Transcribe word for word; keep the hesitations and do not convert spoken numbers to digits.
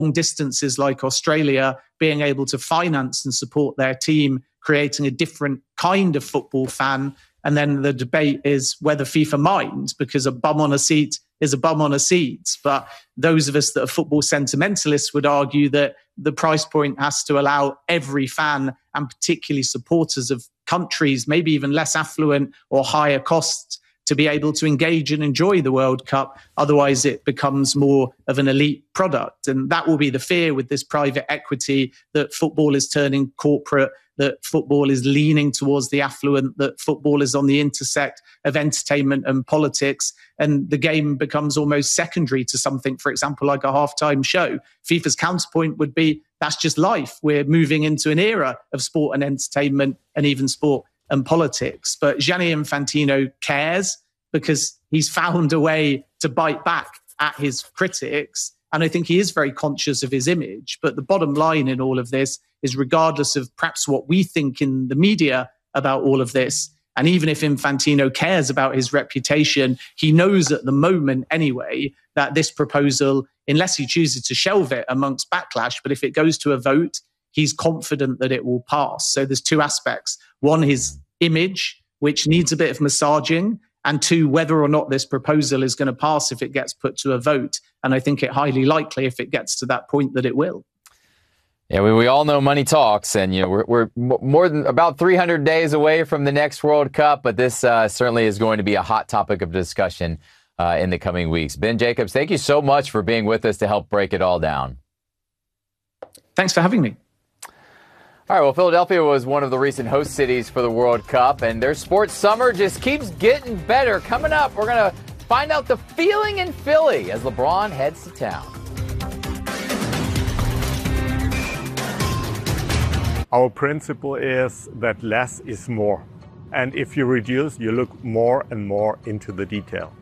distances like Australia being able to finance and support their team, creating a different kind of football fan. And then the debate is whether FIFA minds, because a bum on a seat is a bum on a seat. But those of us that are football sentimentalists would argue that the price point has to allow every fan, and particularly supporters of countries, maybe even less affluent or higher costs, to be able to engage and enjoy the World Cup. Otherwise, it becomes more of an elite product. And that will be the fear with this private equity, that football is turning corporate, that football is leaning towards the affluent, that football is on the intersect of entertainment and politics. And the game becomes almost secondary to something, for example, like a halftime show. FIFA's counterpoint would be, that's just life. We're moving into an era of sport and entertainment, and even sport and politics. But Gianni Infantino cares, because he's found a way to bite back at his critics. And I think he is very conscious of his image. But the bottom line in all of this is, regardless of perhaps what we think in the media about all of this, and even if Infantino cares about his reputation, he knows at the moment anyway that this proposal, unless he chooses to shelve it amongst backlash, but if it goes to a vote, he's confident that it will pass. So there's two aspects. One, his image, which needs a bit of massaging, and two, whether or not this proposal is going to pass if it gets put to a vote. And I think it highly likely, if it gets to that point, that it will. Yeah, we, we all know money talks, and you know we're, we're more than about three hundred days away from the next World Cup, but this uh, certainly is going to be a hot topic of discussion uh, in the coming weeks. Ben Jacobs, thank you so much for being with us to help break it all down. Thanks for having me. All right, well, Philadelphia was one of the recent host cities for the World Cup, and their sports summer just keeps getting better. Coming up, we're going to find out the feeling in Philly as LeBron heads to town. Our principle is that less is more. And if you reduce, you look more and more into the detail.